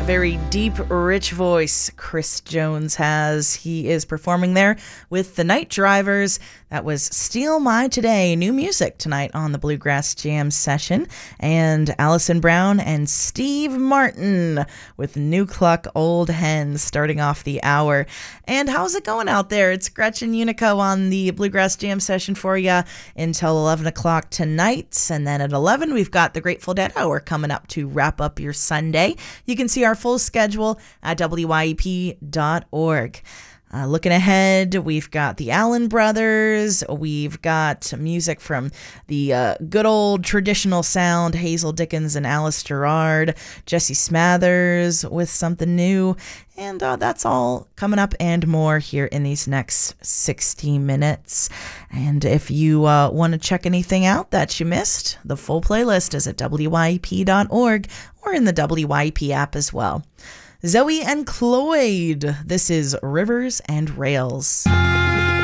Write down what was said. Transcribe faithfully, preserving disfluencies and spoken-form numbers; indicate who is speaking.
Speaker 1: very deep, rich voice Chris Jones has. He is performing there with the Night Drivers. That was Steal My Today, new music tonight on the Bluegrass Jam session. And Allison Brown and Steve Martin with New Cluck Old Hen starting off the hour. And how's it going out there? It's Gretchen Unico on the Bluegrass Jam session for you until eleven o'clock tonight. And then at eleven, we've got the Grateful Dead Hour coming up to wrap up your Sunday. You can see our full schedule at W Y E P dot org. Uh, looking ahead, we've got the Allen Brothers. We've got music from the uh, good old traditional sound, Hazel Dickens and Alice Gerrard, Jesse Smathers with something new. And uh, that's all coming up and more here in these next sixty minutes. And if you uh, want to check anything out that you missed, the full playlist is at W Y E P dot org or in the W Y E P app as well. Zoe and Cloyd, this is Rivers and Rails.